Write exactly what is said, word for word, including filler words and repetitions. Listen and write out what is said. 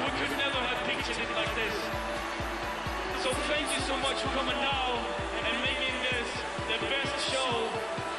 We could never have pictured it like this. So thank you so much for coming now.